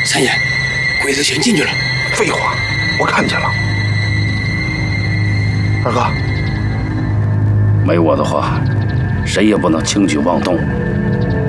三爷，鬼子先进去了。 废话，我看见了。二哥， 没我的话，谁也不能轻举妄动。